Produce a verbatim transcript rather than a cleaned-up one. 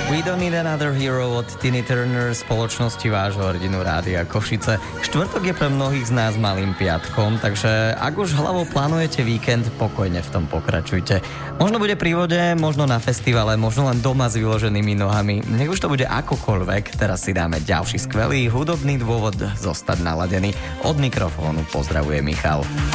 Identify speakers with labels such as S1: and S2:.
S1: We Don't Need Another Hero od Tina Turner, spoločnosti vášho hrdinu Rádia Košice. Štvrtok je pre mnohých z nás malým piatkom, takže ak už hlavou plánujete víkend, pokojne v tom pokračujte. Možno bude pri vode, možno na festivale, možno len doma s vyloženými nohami. Nech už to bude akokoľvek, teraz si dáme ďalší skvelý hudobný dôvod zostať naladený. Od mikrofónu pozdravuje Michal.